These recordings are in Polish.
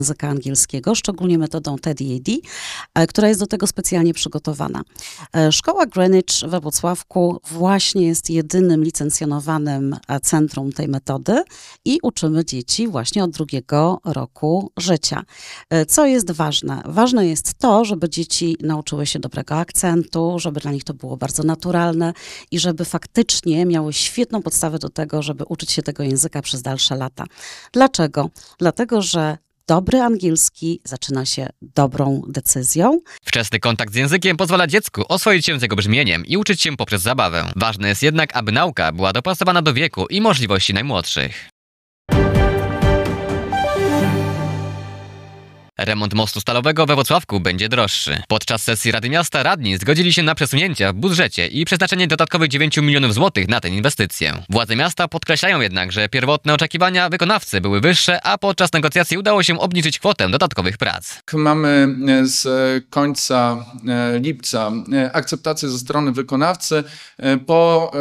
języka angielskiego, szczególnie metodą TED-ED, która jest do tego specjalnie przygotowana. Szkoła Greenwich we Włocławku właśnie jest jedynym licencjonowanym centrum tej metody i uczymy dzieci właśnie od 2 roku życia. Co jest ważne? Ważne jest to, żeby dzieci nauczyły się dobrego akcentu, żeby dla nich to było bardzo naturalne i żeby faktycznie miały świetną podstawę do tego, żeby uczyć się tego języka przez dalsze lata. Dlaczego? Dlatego, że dobry angielski zaczyna się dobrą decyzją. Wczesny kontakt z językiem pozwala dziecku oswoić się z jego brzmieniem i uczyć się poprzez zabawę. Ważne jest jednak, aby nauka była dopasowana do wieku i możliwości najmłodszych. Remont mostu stalowego we Włocławku będzie droższy. Podczas sesji Rady Miasta radni zgodzili się na przesunięcia w budżecie i przeznaczenie dodatkowych 9 milionów złotych na tę inwestycję. Władze miasta podkreślają jednak, że pierwotne oczekiwania wykonawcy były wyższe, a podczas negocjacji udało się obniżyć kwotę dodatkowych prac. Mamy z końca lipca akceptację ze strony wykonawcy po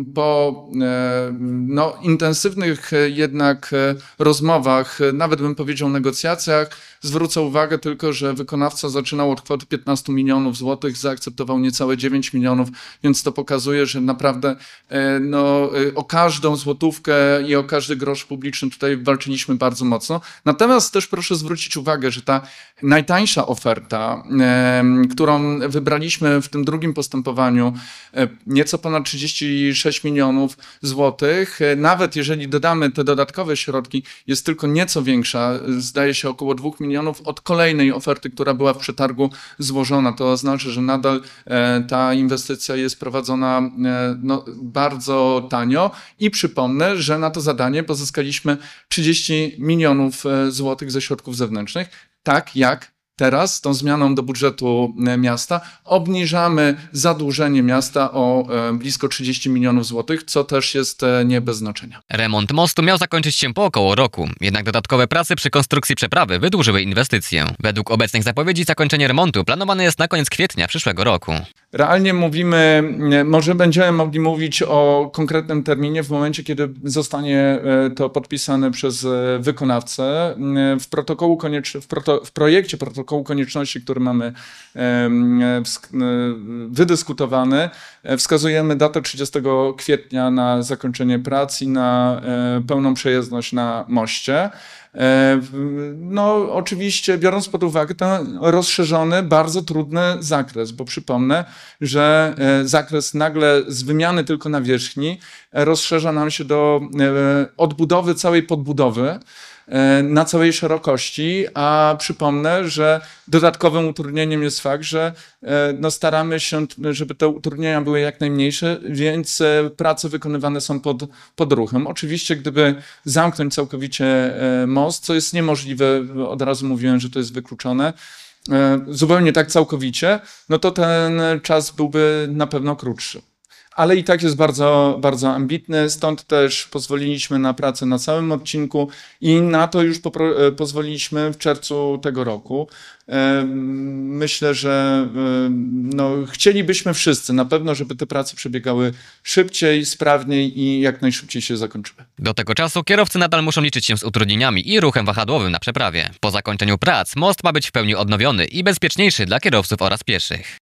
intensywnych jednak rozmowach, nawet bym powiedział negocjacjach. Zwrócę uwagę tylko, że wykonawca zaczynał od kwoty 15 milionów złotych, zaakceptował niecałe 9 milionów, więc to pokazuje, że naprawdę o każdą złotówkę i o każdy grosz publiczny tutaj walczyliśmy bardzo mocno. Natomiast też proszę zwrócić uwagę, że ta najtańsza oferta, którą wybraliśmy w tym drugim postępowaniu, nieco ponad 36 milionów złotych, nawet jeżeli dodamy te dodatkowe środki, jest tylko nieco większa, zdaje się około 2 milionów od kolejnej oferty, która była w przetargu złożona. To oznacza, że nadal ta inwestycja jest prowadzona bardzo tanio i przypomnę, że na to zadanie pozyskaliśmy 30 milionów złotych ze środków zewnętrznych, tak jak teraz tą zmianą do budżetu miasta obniżamy zadłużenie miasta o blisko 30 milionów złotych, co też jest nie bez znaczenia. Remont mostu miał zakończyć się po około roku, jednak dodatkowe prace przy konstrukcji przeprawy wydłużyły inwestycję. Według obecnych zapowiedzi zakończenie remontu planowane jest na koniec kwietnia przyszłego roku. Realnie mówimy, może będziemy mogli mówić o konkretnym terminie w momencie, kiedy zostanie to podpisane przez wykonawcę. W projekcie protokołu konieczności, który mamy wydyskutowany, wskazujemy datę 30 kwietnia na zakończenie prac i na pełną przejezdność na moście. Oczywiście biorąc pod uwagę ten rozszerzony, bardzo trudny zakres, bo przypomnę, że zakres nagle z wymiany tylko nawierzchni rozszerza nam się do odbudowy całej podbudowy na całej szerokości, a przypomnę, że dodatkowym utrudnieniem jest fakt, że staramy się, żeby te utrudnienia były jak najmniejsze, więc prace wykonywane są pod ruchem. Oczywiście, gdyby zamknąć całkowicie most, co jest niemożliwe, od razu mówiłem, że to jest wykluczone, zupełnie tak całkowicie, to ten czas byłby na pewno krótszy. Ale i tak jest bardzo, bardzo ambitny, stąd też pozwoliliśmy na pracę na całym odcinku i na to już pozwoliliśmy w czerwcu tego roku. Myślę, że chcielibyśmy wszyscy na pewno, żeby te prace przebiegały szybciej, sprawniej i jak najszybciej się zakończyły. Do tego czasu kierowcy nadal muszą liczyć się z utrudnieniami i ruchem wahadłowym na przeprawie. Po zakończeniu prac most ma być w pełni odnowiony i bezpieczniejszy dla kierowców oraz pieszych.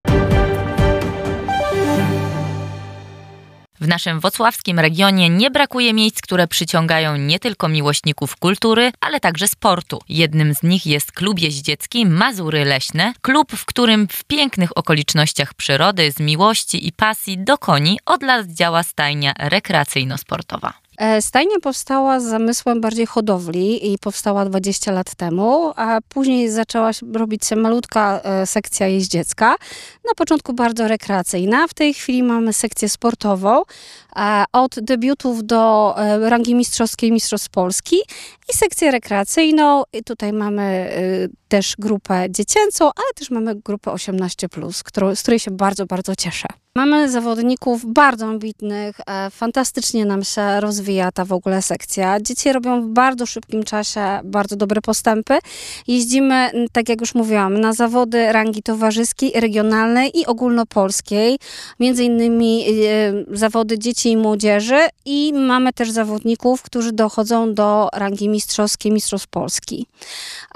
W naszym włocławskim regionie nie brakuje miejsc, które przyciągają nie tylko miłośników kultury, ale także sportu. Jednym z nich jest klub jeździecki Mazury Leśne, klub, w którym w pięknych okolicznościach przyrody z miłości i pasji do koni od lat działa stajnia rekreacyjno-sportowa. Stajnia powstała z zamysłem bardziej hodowli i powstała 20 lat temu, a później zaczęła robić się malutka sekcja jeździecka. Na początku bardzo rekreacyjna, w tej chwili mamy sekcję sportową, od debiutów do rangi mistrzowskiej Mistrzostw Polski i sekcję rekreacyjną. I tutaj mamy też grupę dziecięcą, ale też mamy grupę 18+, z której się bardzo, bardzo cieszę. Mamy zawodników bardzo ambitnych, fantastycznie nam się rozwija ta w ogóle sekcja. Dzieci robią w bardzo szybkim czasie bardzo dobre postępy. Jeździmy, tak jak już mówiłam, na zawody rangi towarzyskiej, regionalnej i ogólnopolskiej. Między innymi zawody dzieci i młodzieży i mamy też zawodników, którzy dochodzą do rangi mistrzowskiej, mistrzostw Polski.